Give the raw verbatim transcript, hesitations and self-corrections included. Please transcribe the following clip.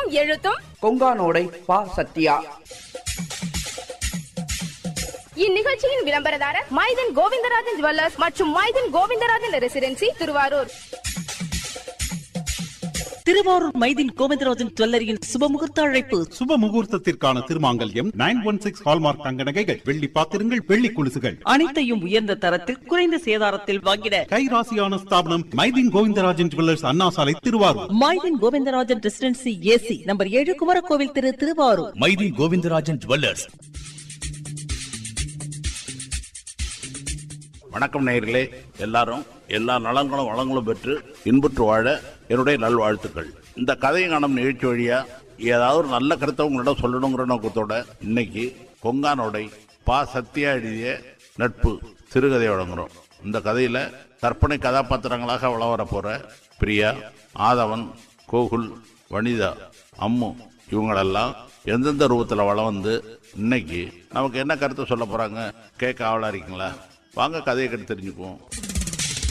வரியும் எழுத்தும் கொங்கானோடை பா சத்யா. இந்நிகழ்ச்சியின் விளம்பரதாரர் மைதன் கோவிந்தராஜன் ஜுவல்லர்ஸ் மற்றும் மைதன் கோவிந்தராஜன் ரெசிடென்சி, திருவாரூர். திருவாரூர் மைதின் கோவிந்தராஜன் ஜுவல்லரியின் சுபமுகூர்த்த அழைப்பு. சுப முகூர்த்தத்திற்கான திருமாங்கல்யம் நைன் ஒன் சிக்ஸ் ஹால்மார்க் தங்க நகைகள், வெள்ளி பாத்திரங்கள், வெள்ளி குலுசுகள் அனைத்தையும் உயர்ந்த தரத்தில் குறைந்த சேதாரத்தில் வாங்கிட கைராசியான ஸ்தாபனம் மைதின் கோவிந்தராஜன் ஜுவல்லர்ஸ், அண்ணா சாலை, Thiruvarur. Mydeen Govindarajan residency AC number ஏழு, குமரகோவில் திரு, திருவாரூர். மைதின் கோவிந்தராஜன் ஜுவல்லர்ஸ். வணக்கம் நேயர்களே, எல்லாரும் எல்லா நலங்களும் வளங்களும் பெற்று இன்புற்று வாழ என்னுடைய நல்வாழ்த்துக்கள். இந்த கதையை காணும் நிகழ்ச்சி வழியா ஏதாவது ஒரு நல்ல கருத்தை உங்களிடம் சொல்லணுங்கிற நோக்கத்தோட இன்னைக்கு கொங்கானோடை பா சத்யா எழுதிய நட்பு சிறுகதை வழங்குறோம். இந்த கதையில கற்பனை கதாபாத்திரங்களாக வள வர போற பிரியா, ஆதவன், கோகுல், வனிதா, அம்மு இவங்களெல்லாம் எந்தெந்த ரூபத்தில் வள வந்து இன்னைக்கு நமக்கு என்ன கருத்தை சொல்ல போறாங்க கேட்க ஆவலா இருக்கீங்களா? வாங்க கதையை கேட்டு தெரிஞ்சுக்குவோம்.